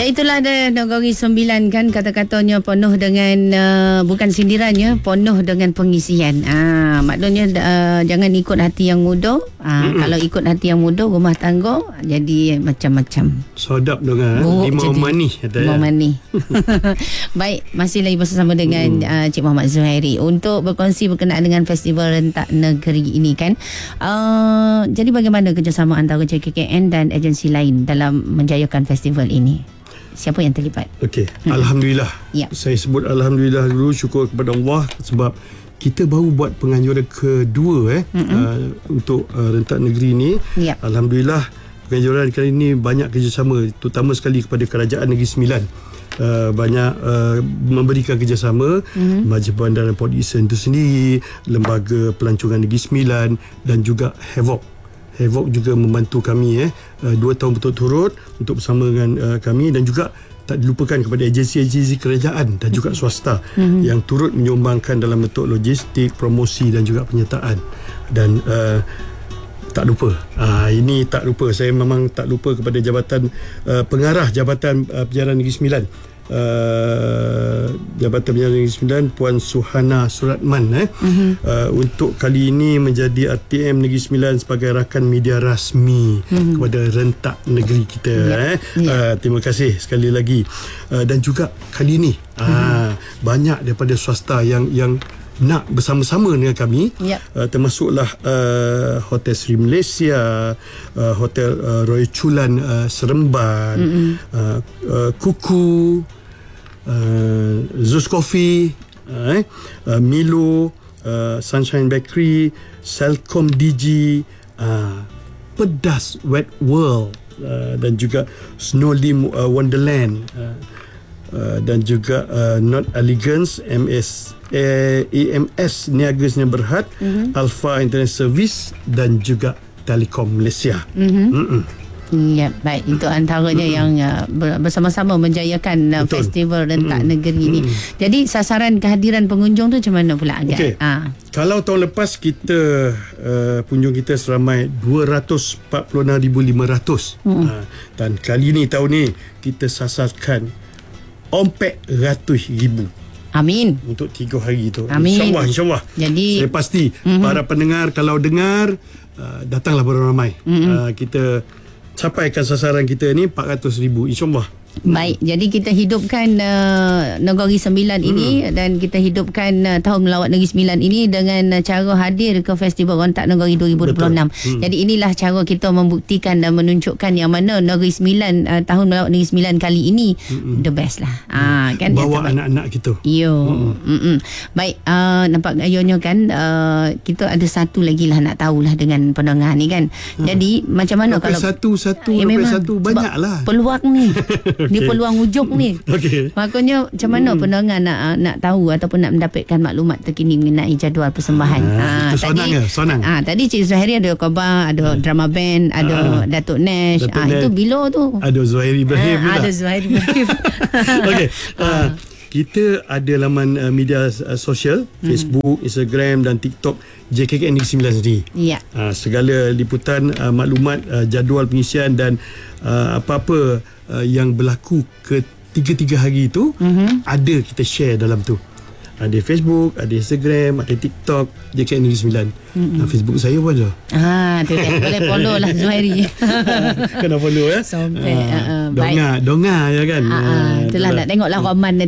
itulah ada Negeri Sembilan kan, kata-katanya penuh dengan bukan sindirannya, penuh dengan pengisian. Maknanya jangan ikut hati yang muda. Kalau ikut hati yang muda, rumah tangga jadi macam-macam. Sodap dengan limau manis. Limau manis. Baik, masih lagi bersama dengan Cik Muhammad Zuhairi untuk berkongsi berkenaan dengan Festival Rentak Negeri ini kan. Jadi bagaimana kerjasama antara JKKN dan agensi lain dalam menjayakan festival ini? Siapa yang terlibat? Okey, Alhamdulillah. Saya sebut Alhamdulillah dulu, syukur kepada Allah sebab kita baru buat penganjuran kedua untuk rentak negeri ni. Alhamdulillah penganjuran kali ini banyak kerjasama, terutama sekali kepada Kerajaan Negeri Sembilan. Banyak memberikan kerjasama Majlis Bandaran Port Dickson itu sendiri, Lembaga Pelancongan Negeri Sembilan dan juga Havoc juga membantu kami 2 tahun berturut-turut untuk bersama dengan kami, dan juga tak dilupakan kepada agensi-agensi kerajaan dan juga swasta yang turut menyumbangkan dalam bentuk logistik, promosi dan juga penyertaan. Dan tak lupa, ini tak lupa, saya memang tak lupa kepada Jabatan Pengarah Jabatan Penyiaran Negeri Sembilan, Jabatan Penyiaran Negeri Sembilan, Puan Suhana Suratman untuk kali ini menjadi RTM Negeri Sembilan sebagai rakan media rasmi kepada rentak negeri kita. Terima kasih sekali lagi. Dan juga kali ini banyak daripada swasta yang nak bersama-sama dengan kami, termasuklah Hotel Sri Malaysia, Hotel Royal Chulan Seremban, Kuku, Zeus Coffee, Milo, Sunshine Bakery, Selcom DG, Pedas Wet World, dan juga Snowlim Wonderland, dan juga Not Elegance, AMS Niaga Sdn Berhad, Alpha Internet Service dan juga Telekom Malaysia. Ya, baik, itu antaranya yang bersama-sama menjayakan festival rentak negeri ini. Jadi sasaran kehadiran pengunjung tu macam mana pula agak? Kalau tahun lepas kita pengunjung kita seramai 246,500, dan kali ni tahun ni kita sasarkan 400,000. Amin. Untuk 3 hari tu. Amin. InsyaAllah. Jadi saya pasti para pendengar kalau dengar, datanglah beramai. Kita capaikan sasaran kita ni 400,000 insyaAllah. Baik, jadi kita hidupkan Negeri Sembilan ini, dan kita hidupkan Tahun Melawat Negeri Sembilan ini dengan cara hadir ke Festival Rentak Negeri 2026. Jadi inilah cara kita membuktikan dan menunjukkan yang mana Negeri Sembilan, Tahun Melawat Negeri Sembilan kali ini the best lah. Kan, bawa anak-anak kita. Baik, nampak gayanya kan, kita ada satu lagi lah nak tahulah dengan pendengar ni kan. Jadi macam mana kalau satu banyak lah peluang ni. Ni peluang hujung ni. Makanya macam mana pendengar nak tahu ataupun nak mendapatkan maklumat terkini mengenai jadual persembahan. Sonang. Tadi Cik Zuhairi ada khabar, ada drama band, ada Datuk Nash. Itu bila tu? Ada Zuhairi Ibrahim. Ada Zuhairi Ibrahim. Kita ada laman media sosial, Facebook, Instagram dan TikTok JKKN Negeri Sembilan sendiri. Segala liputan, maklumat, jadual pengisian dan apa-apa yang berlaku ketiga hari itu ada kita share dalam tu. Ada Facebook, ada Instagram, ada TikTok JKN Negeri Sembilan. Facebook saya pun ada. Tu kan, boleh follow lah Zuhairi. Kena follow ya. Sampai Dongar ya kan. Itulah nak tengoklah komen